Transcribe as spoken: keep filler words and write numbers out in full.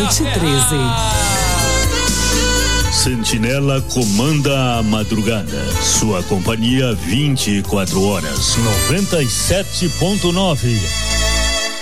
meia-noite e treze. Sentinela comanda a madrugada. Sua companhia vinte e quatro horas. noventa e sete ponto nove.